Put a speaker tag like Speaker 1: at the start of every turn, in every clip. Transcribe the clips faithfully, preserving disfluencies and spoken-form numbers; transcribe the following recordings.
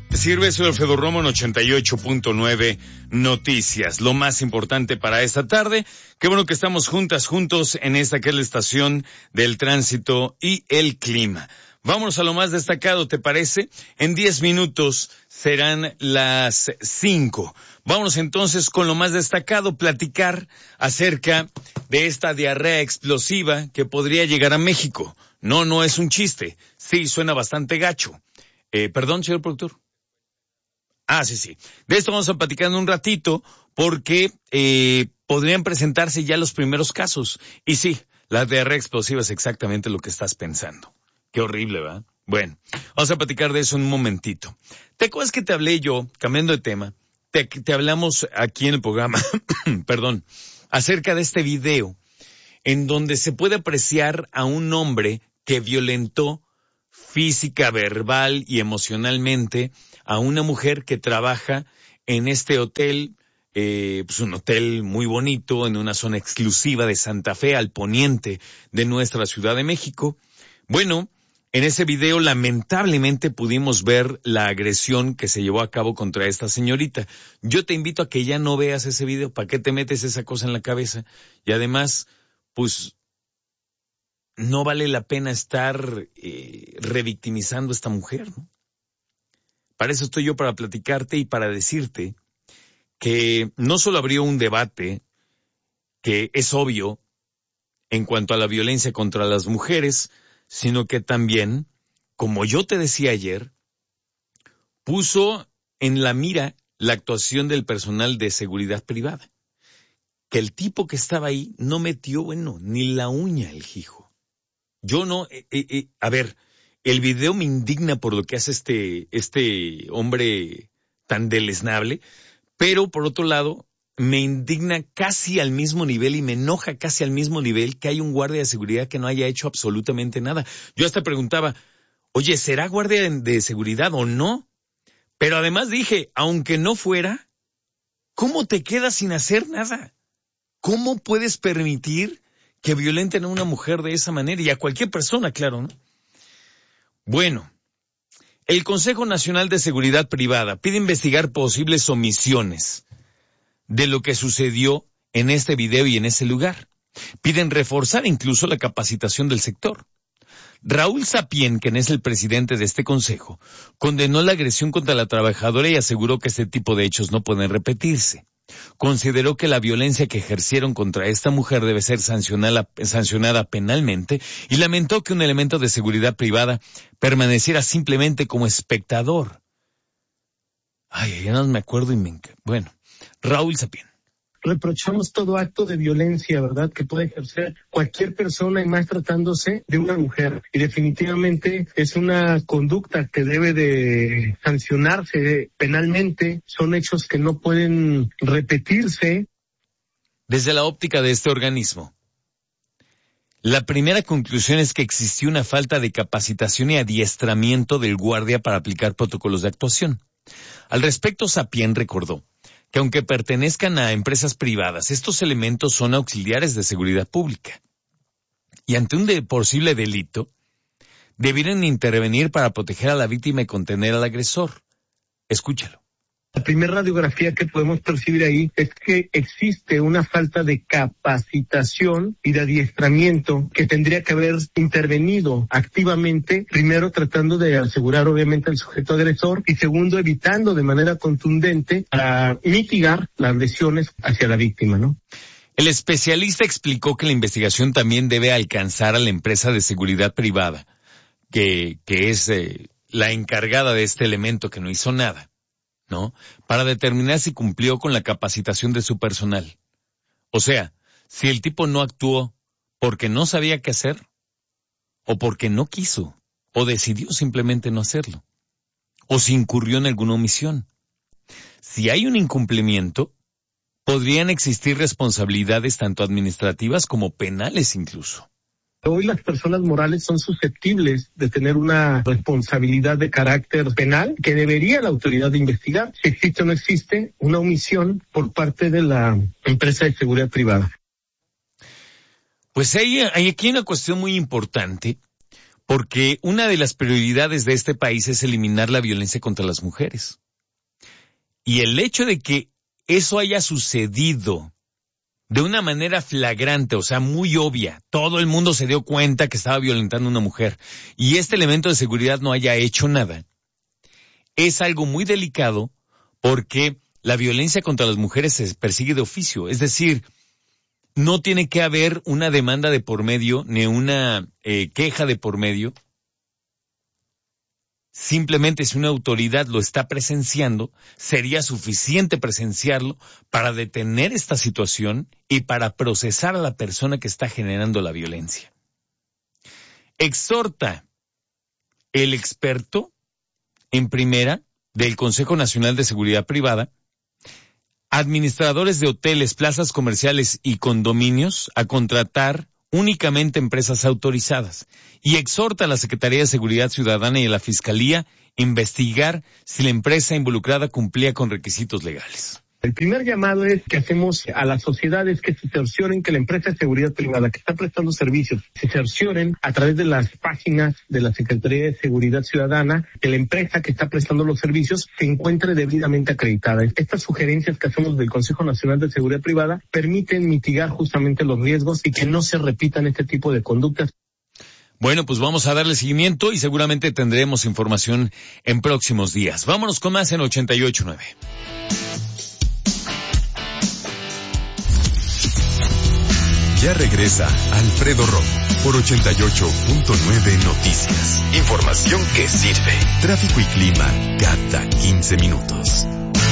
Speaker 1: Sirve su Alfredo Romo en ochenta y ocho punto nueve Noticias. Lo más importante para esta tarde. Qué bueno que estamos juntas, juntos en esta que es la estación del tránsito y el clima. Vámonos a lo más destacado, ¿te parece? En diez minutos serán las cinco. Vámonos entonces con lo más destacado, platicar acerca de esta diarrea explosiva que podría llegar a México. No, no es un chiste. Sí, suena bastante gacho. Eh, perdón, señor productor. Ah, sí, sí. De esto vamos a platicar en un ratito porque eh, podrían presentarse ya los primeros casos. Y sí, la diarrea explosiva es exactamente lo que estás pensando. Qué horrible, ¿verdad? Bueno, vamos a platicar de eso en un momentito. ¿Te acuerdas que te hablé yo, cambiando de tema, te, te hablamos aquí en el programa, perdón, acerca de este video en donde se puede apreciar a un hombre que violentó física, verbal y emocionalmente a una mujer que trabaja en este hotel, eh, pues un hotel muy bonito en una zona exclusiva de Santa Fe, al poniente de nuestra Ciudad de México? Bueno, en ese video lamentablemente pudimos ver la agresión que se llevó a cabo contra esta señorita. Yo te invito a que ya no veas ese video. ¿Para qué te metes esa cosa en la cabeza? Y además, pues, no vale la pena estar eh, revictimizando a esta mujer, ¿no? Para eso estoy yo, para platicarte y para decirte que no solo abrió un debate que es obvio en cuanto a la violencia contra las mujeres, sino que también, como yo te decía ayer, puso en la mira la actuación del personal de seguridad privada. Que el tipo que estaba ahí no metió, bueno, ni la uña el hijo. Yo no, eh, eh, a ver, el video me indigna por lo que hace este, este hombre tan deleznable, pero por otro lado, me indigna casi al mismo nivel y me enoja casi al mismo nivel que hay un guardia de seguridad que no haya hecho absolutamente nada. Yo hasta preguntaba, oye, ¿será guardia de, de seguridad o no? Pero además dije, aunque no fuera, ¿cómo te quedas sin hacer nada? ¿Cómo puedes permitir que violenten a una mujer de esa manera? Y a cualquier persona, claro, ¿no? Bueno, el Consejo Nacional de Seguridad Privada pide investigar posibles omisiones de lo que sucedió en este video y en ese lugar. Piden reforzar incluso la capacitación del sector. Raúl Sapien, quien es el presidente de este consejo, condenó la agresión contra la trabajadora y aseguró que este tipo de hechos no pueden repetirse. Consideró que la violencia que ejercieron contra esta mujer debe ser sancionada, sancionada penalmente y lamentó que un elemento de seguridad privada permaneciera simplemente como espectador. Ay, ya no me acuerdo y me... Bueno, Raúl Sapien.
Speaker 2: Reprochamos todo acto de violencia, ¿verdad?, que puede ejercer cualquier persona y más tratándose de una mujer. Y definitivamente es una conducta que debe de sancionarse penalmente. Son hechos que no pueden repetirse.
Speaker 1: Desde la óptica de este organismo, la primera conclusión es que existió una falta de capacitación y adiestramiento del guardia para aplicar protocolos de actuación. Al respecto, Sapien recordó que aunque pertenezcan a empresas privadas, estos elementos son auxiliares de seguridad pública. Y ante un de posible delito, debieran intervenir para proteger a la víctima y contener al agresor. Escúchalo.
Speaker 2: La primera radiografía que podemos percibir ahí es que existe una falta de capacitación y de adiestramiento que tendría que haber intervenido activamente, primero tratando de asegurar obviamente al sujeto agresor y segundo evitando de manera contundente para mitigar las lesiones hacia la víctima, ¿no?
Speaker 1: El especialista explicó que la investigación también debe alcanzar a la empresa de seguridad privada, que, que es eh, la encargada de este elemento que no hizo nada, ¿no?, para determinar si cumplió con la capacitación de su personal. O sea, si el tipo no actuó porque no sabía qué hacer, o porque no quiso, o decidió simplemente no hacerlo, o si incurrió en alguna omisión. Si hay un incumplimiento, podrían existir responsabilidades tanto administrativas como penales incluso.
Speaker 2: Hoy las personas morales son susceptibles de tener una responsabilidad de carácter penal que debería la autoridad de investigar si existe o no existe una omisión por parte de la empresa de seguridad privada.
Speaker 1: Pues hay, hay aquí una cuestión muy importante, porque una de las prioridades de este país es eliminar la violencia contra las mujeres. Y el hecho de que eso haya sucedido de una manera flagrante, o sea, muy obvia, todo el mundo se dio cuenta que estaba violentando a una mujer, y este elemento de seguridad no haya hecho nada, es algo muy delicado, porque la violencia contra las mujeres se persigue de oficio. Es decir, no tiene que haber una demanda de por medio, ni una eh, queja de por medio. Simplemente si una autoridad lo está presenciando, sería suficiente presenciarlo para detener esta situación y para procesar a la persona que está generando la violencia. Exhorta el experto en primera del Consejo Nacional de Seguridad Privada, administradores de hoteles, plazas comerciales y condominios a contratar únicamente empresas autorizadas, y exhorta a la Secretaría de Seguridad Ciudadana y a la Fiscalía a investigar si la empresa involucrada cumplía con requisitos legales.
Speaker 2: El primer llamado es que hacemos a las sociedades que se cercioren que la empresa de seguridad privada que está prestando servicios se cercioren a través de las páginas de la Secretaría de Seguridad Ciudadana que la empresa que está prestando los servicios se encuentre debidamente acreditada. Estas sugerencias que hacemos del Consejo Nacional de Seguridad Privada permiten mitigar justamente los riesgos y que no se repitan este tipo de conductas.
Speaker 1: Bueno, pues vamos a darle seguimiento y seguramente tendremos información en próximos días. Vámonos con más en ochenta y ocho punto nueve.
Speaker 3: Ya regresa Alfredo Romo por ochenta y ocho punto nueve Noticias. Información que sirve. Tráfico y clima cada quince minutos.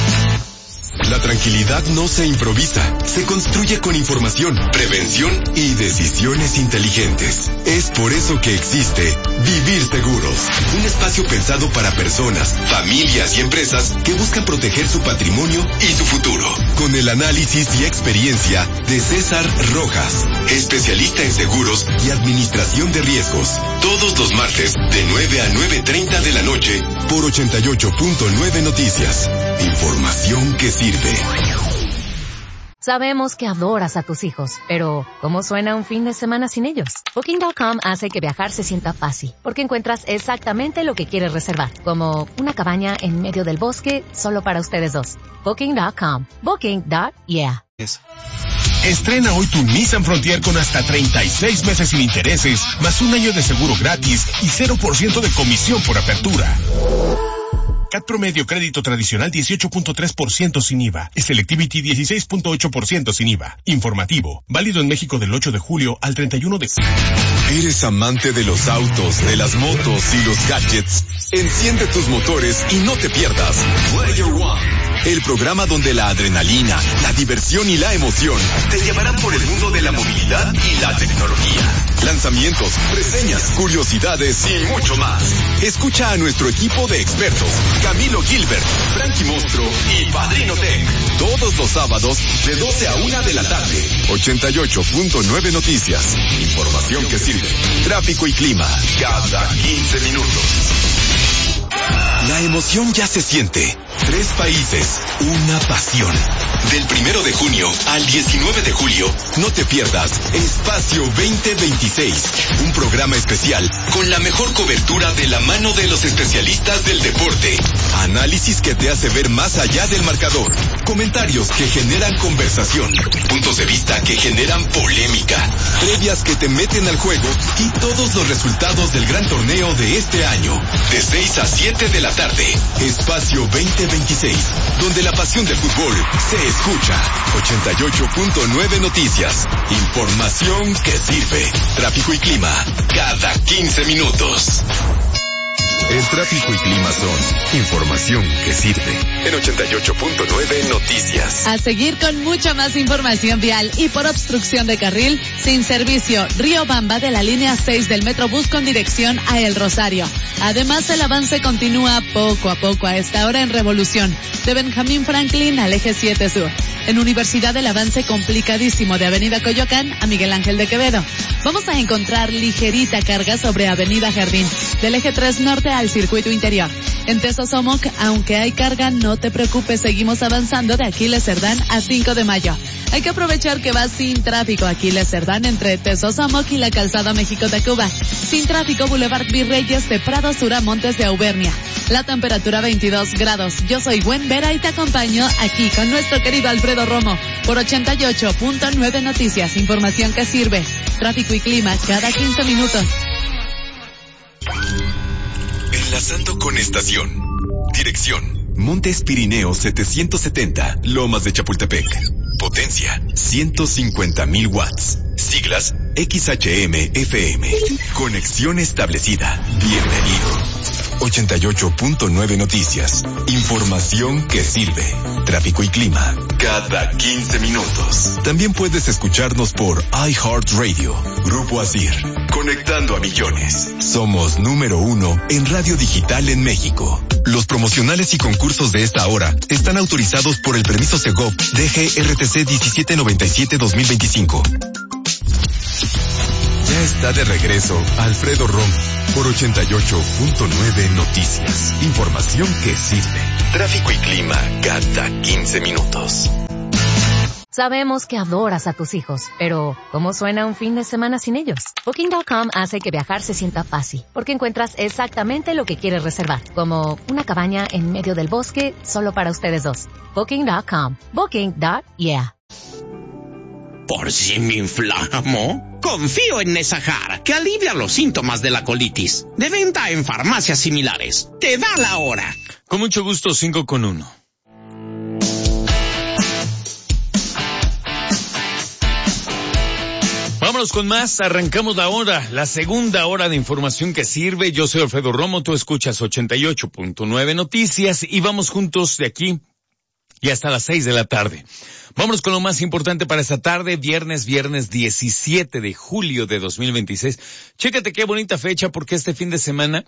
Speaker 3: La tranquilidad no se improvisa, se construye con información, prevención y decisiones inteligentes. Es por eso que existe Vivir Seguros, un espacio pensado para personas, familias y empresas que buscan proteger su patrimonio y su futuro. Con el análisis y experiencia de César Rojas, especialista en seguros y administración de riesgos. Todos los martes de nueve a nueve treinta de la noche por ochenta y ocho punto nueve Noticias. Información que sirve.
Speaker 4: Sabemos que adoras a tus hijos, pero ¿cómo suena un fin de semana sin ellos? Booking punto com hace que viajar se sienta fácil, porque encuentras exactamente lo que quieres reservar, como una cabaña en medio del bosque solo para ustedes dos. Booking punto com. Booking. Yeah.
Speaker 5: Estrena hoy tu Nissan Frontier con hasta treinta y seis meses sin intereses, más un año de seguro gratis y cero por ciento de comisión por apertura. C A T promedio crédito tradicional dieciocho punto tres por ciento sin I V A. Selectivity dieciséis punto ocho por ciento sin I V A. Informativo. Válido en México del ocho de julio al treinta y uno de...
Speaker 3: ¿Eres amante de los autos, de las motos y los gadgets? Enciende tus motores y no te pierdas Player One, el programa donde la adrenalina, la diversión y la emoción te llevarán por el mundo de la movilidad y la tecnología. Lanzamientos, reseñas, curiosidades y mucho más. Escucha a nuestro equipo de expertos, Camilo Gilbert, Frankie Monstro y Padrino Tech, todos los sábados de doce a una de la tarde. ochenta y ocho punto nueve Noticias. Información que sirve. Tráfico y clima cada quince minutos. La emoción ya se siente. Tres países, una pasión. Del primero de junio al diecinueve de julio, no te pierdas Espacio veinte veintiséis, un programa especial con la mejor cobertura de la mano de los especialistas del deporte. Análisis que te hace ver más allá del marcador. Comentarios que generan conversación. Puntos de vista que generan polémica. Previas que te meten al juego y todos los resultados del gran torneo de este año. De seis a siete de la tarde. Espacio veinte veintiséis, donde la pasión del fútbol se escucha. ochenta y ocho punto nueve Noticias. Información que sirve. Tráfico y clima cada quince minutos. El tráfico y clima son información que sirve. En ochenta y ocho punto nueve Noticias.
Speaker 6: A seguir con mucha más información vial y por obstrucción de carril, sin servicio Río Bamba de la línea seis del Metrobús con dirección a El Rosario. Además, el avance continúa poco a poco a esta hora en Revolución, de Benjamín Franklin al eje siete Sur. En Universidad, el avance complicadísimo de Avenida Coyoacán a Miguel Ángel de Quevedo. vamos a encontrar ligerita carga sobre Avenida Jardín, del eje tres norte al circuito interior. En Tesosomoc, aunque hay carga, no te preocupes, seguimos avanzando de Aquiles Cerdán a cinco de mayo. Hay que aprovechar que va sin tráfico Aquiles Cerdán entre Tesosomoc y la Calzada México-Tacuba. Sin tráfico Boulevard Virreyes de Prado Sur a Montes de Auvernia. La temperatura veintidós grados. Yo soy Gwen Vera y te acompaño aquí con nuestro querido Alfredo Romo por ochenta y ocho punto nueve Noticias. Información que sirve. Tráfico y clima cada quince minutos.
Speaker 3: Enlazando con estación. Dirección: Montes Pirineos setecientos setenta, Lomas de Chapultepec. Potencia: ciento cincuenta mil watts. Siglas: X H M F M. Conexión establecida. Bienvenido. ochenta y ocho punto nueve Noticias. Información que sirve. Tráfico y clima cada quince minutos. También puedes escucharnos por iHeartRadio. Grupo Asir. Conectando a millones. Somos número uno en radio digital en México. Los promocionales y concursos de esta hora están autorizados por el permiso Segov D G R T C diecisiete noventa y siete dos mil veinticinco. Ya está de regreso Alfredo Romo por ochenta y ocho punto nueve Noticias. Información que sirve. Tráfico y clima cada quince minutos.
Speaker 4: Sabemos que adoras a tus hijos, pero ¿cómo suena un fin de semana sin ellos? Booking punto com hace que viajar se sienta fácil, porque encuentras exactamente lo que quieres reservar, como una cabaña en medio del bosque solo para ustedes dos. Booking punto com. Booking. Yeah.
Speaker 7: ¿Por si me inflamo? Confío en Nesahar, que alivia los síntomas de la colitis. De venta en farmacias similares. Te da la hora.
Speaker 1: Con mucho gusto, cinco con uno. Vámonos con más, arrancamos la hora, la segunda hora de información que sirve. Yo soy Alfredo Romo, tú escuchas ochenta y ocho punto nueve Noticias y vamos juntos de aquí y hasta las seis de la tarde. Vámonos con lo más importante para esta tarde, viernes, viernes diecisiete de julio de dos mil veintiséis. Chécate qué bonita fecha, porque este fin de semana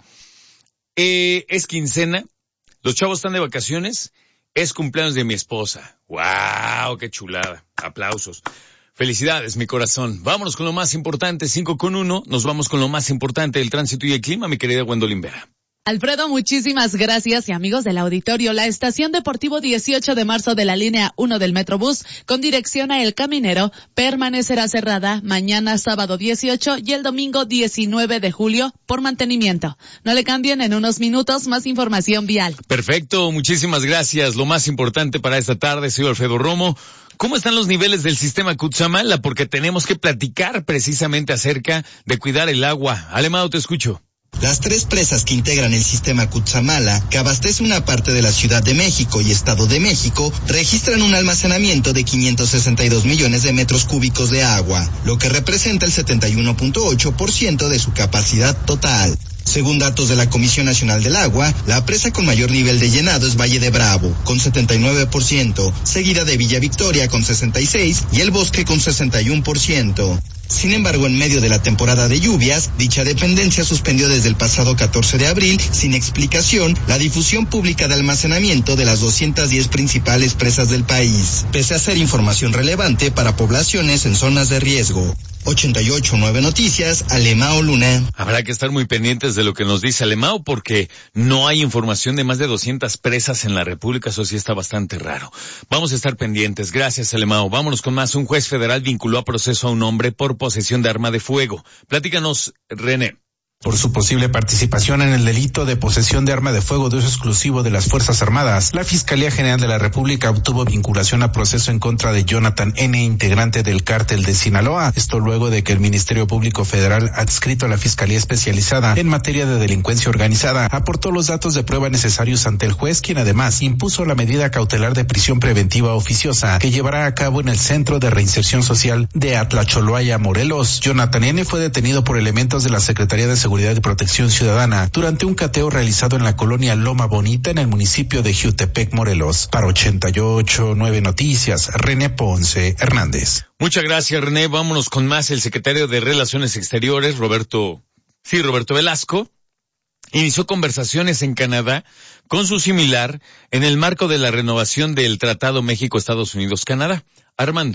Speaker 1: eh, es quincena, los chavos están de vacaciones, es cumpleaños de mi esposa. ¡Wow! ¡Qué chulada! Aplausos. Felicidades, mi corazón. Vámonos con lo más importante, cinco con uno, nos vamos con lo más importante del tránsito y el clima, mi querida Gwendolyn Vera.
Speaker 6: Alfredo, muchísimas gracias, y amigos del auditorio, la estación Deportivo dieciocho de marzo de la línea uno del Metrobús con dirección a El Caminero permanecerá cerrada mañana sábado dieciocho y el domingo diecinueve de julio por mantenimiento. No le cambien, en unos minutos más información vial.
Speaker 1: Perfecto, muchísimas gracias. Lo más importante para esta tarde, soy Alfredo Romo. ¿Cómo están los niveles del sistema Cutzamala? Porque tenemos que platicar precisamente acerca de cuidar el agua. Alemão, te escucho.
Speaker 8: Las tres presas que integran el sistema Cutzamala, que abastece una parte de la Ciudad de México y Estado de México, registran un almacenamiento de quinientos sesenta y dos millones de metros cúbicos de agua, lo que representa el setenta y uno punto ocho por ciento de su capacidad total. Según datos de la Comisión Nacional del Agua, la presa con mayor nivel de llenado es Valle de Bravo, con setenta y nueve por ciento, seguida de Villa Victoria con sesenta y seis por ciento y El Bosque con sesenta y uno por ciento. Sin embargo, en medio de la temporada de lluvias, dicha dependencia suspendió desde el pasado catorce de abril, sin explicación, la difusión pública de almacenamiento de las doscientas diez principales presas del país, pese a ser información relevante para poblaciones en zonas de riesgo. ochenta y ocho punto nueve Noticias, Alemão Luna.
Speaker 1: Habrá que estar muy pendientes de lo que nos dice Alemão, porque no hay información de más de doscientas presas en la República, eso sí está bastante raro. Vamos a estar pendientes. Gracias, Alemão. Vámonos con más. Un juez federal vinculó a proceso a un hombre por posesión de arma de fuego. Platícanos, René.
Speaker 9: Por su posible participación en el delito de posesión de arma de fuego de uso exclusivo de las Fuerzas Armadas, la Fiscalía General de la República obtuvo vinculación a proceso en contra de Jonathan N., integrante del cártel de Sinaloa. Esto luego de que el Ministerio Público Federal, adscrito a la Fiscalía Especializada en materia de delincuencia organizada, aportó los datos de prueba necesarios ante el juez, quien además impuso la medida cautelar de prisión preventiva oficiosa que llevará a cabo en el Centro de Reinserción Social de Atlacholoaya, Morelos. Jonathan N. fue detenido por elementos de la Secretaría de Seguridad Seguridad y Protección Ciudadana durante un cateo realizado en la colonia Loma Bonita en el municipio de Jiutepec, Morelos. Para ochenta y ocho punto nueve Noticias, René Ponce Hernández.
Speaker 1: Muchas gracias, René. Vámonos con más. El secretario de Relaciones Exteriores, Roberto, sí, Roberto Velasco, inició conversaciones en Canadá con su similar en el marco de la renovación del Tratado México-Estados Unidos-Canadá. Armando.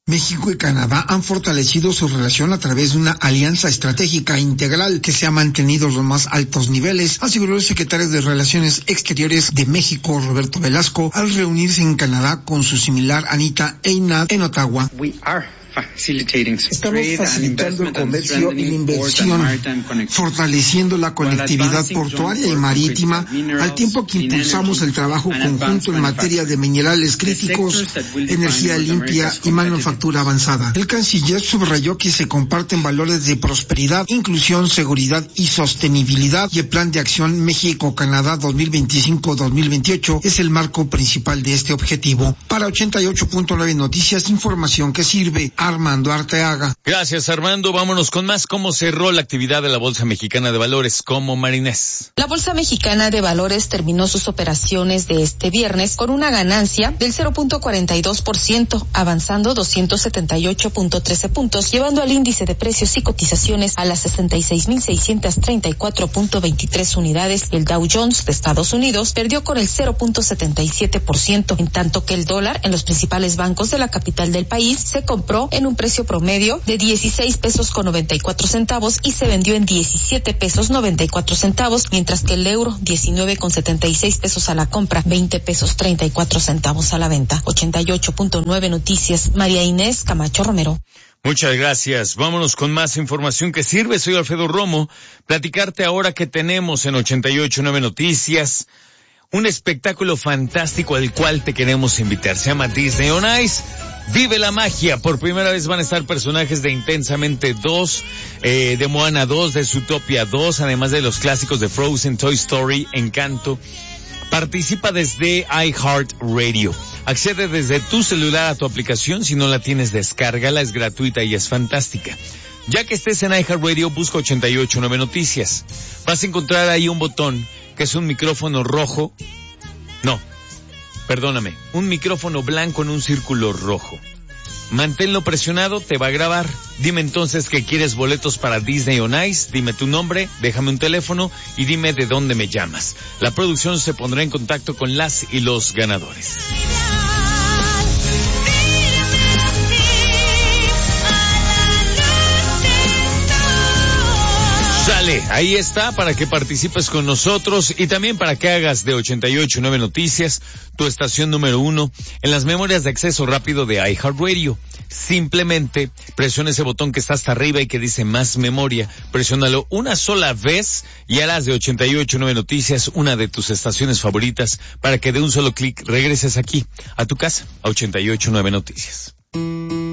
Speaker 10: México y Canadá han fortalecido su relación a través de una alianza estratégica integral que se ha mantenido en los más altos niveles, aseguró el secretario de Relaciones Exteriores de México, Roberto Velasco, al reunirse en Canadá con su similar Anita Einat en Ottawa. Estamos facilitando el comercio y la inversión, fortaleciendo la conectividad portuaria y marítima, al tiempo que impulsamos el trabajo conjunto en materia de minerales críticos, energía limpia y manufactura avanzada. El canciller subrayó que se comparten valores de prosperidad, inclusión, seguridad y sostenibilidad, y el Plan de Acción México-Canadá dos mil veinticinco a dos mil veintiocho es el marco principal de este objetivo. Para ochenta y ocho punto nueve Noticias, información que sirve. Armando Arteaga.
Speaker 1: Gracias, Armando. Vámonos con más. ¿Cómo cerró la actividad de la Bolsa Mexicana de Valores? Como Marinés.
Speaker 11: La Bolsa Mexicana de Valores terminó sus operaciones de este viernes con una ganancia del cero punto cuarenta y dos por ciento, avanzando doscientos setenta y ocho punto trece puntos, llevando al índice de precios y cotizaciones a las sesenta y seis mil seiscientos treinta y cuatro punto veintitrés unidades. El Dow Jones de Estados Unidos perdió con el cero punto setenta y siete por ciento, en tanto que el dólar en los principales bancos de la capital del país se compró en un precio promedio de dieciséis pesos con noventa y cuatro centavos y se vendió en diecisiete pesos noventa y cuatro centavos, mientras que el euro diecinueve con setenta y seis pesos a la compra, veinte pesos treinta y cuatro centavos a la venta. ochenta y ocho punto nueve Noticias, María Inés Camacho Romero.
Speaker 1: Muchas gracias. Vámonos con más información que sirve. Soy Alfredo Romo. Platicarte ahora que tenemos en ochenta y ocho punto nueve Noticias un espectáculo fantástico al cual te queremos invitar. Se llama Disney on Ice. Vive la magia. Por primera vez van a estar personajes de Intensamente dos, eh, de Moana dos, de Zootopia dos, además de los clásicos de Frozen, Toy Story, Encanto. Participa desde iHeartRadio. Accede desde tu celular a tu aplicación. Si no la tienes, descárgala. Es gratuita y es fantástica. Ya que estés en iHeartRadio, busca ochenta y ocho punto nueve Noticias. Vas a encontrar ahí un botón que es un micrófono rojo. No. Perdóname, un micrófono blanco en un círculo rojo. Manténlo presionado, te va a grabar. Dime entonces que quieres boletos para Disney on Ice, dime tu nombre, déjame un teléfono y dime de dónde me llamas. La producción se pondrá en contacto con las y los ganadores. Sale, ahí está, para que participes con nosotros y también para que hagas de ochenta y ocho punto nueve Noticias tu estación número uno en las memorias de acceso rápido de iHeartRadio. Simplemente presiona ese botón que está hasta arriba y que dice más memoria. Presiónalo una sola vez y harás de ochenta y ocho punto nueve Noticias una de tus estaciones favoritas para que de un solo clic regreses aquí, a tu casa, a ochenta y ocho punto nueve Noticias.